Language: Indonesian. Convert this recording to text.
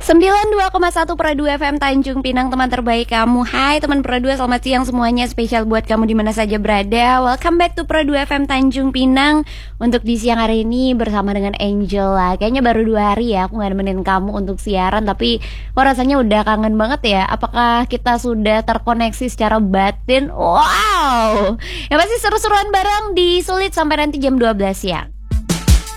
92,1 Pro 2 FM Tanjung Pinang, teman terbaik kamu. Hai teman Pro 2, selamat siang semuanya. Spesial buat kamu di mana saja berada. Welcome back to Pro 2 FM Tanjung Pinang. Untuk di siang hari ini bersama dengan Angel lah. Kayaknya baru 2 hari ya aku gak nemenin kamu untuk siaran, tapi rasanya udah kangen banget ya. Apakah kita sudah terkoneksi secara batin? Wow, ya pasti seru-seruan bareng di Sulit sampai nanti jam 12 siang.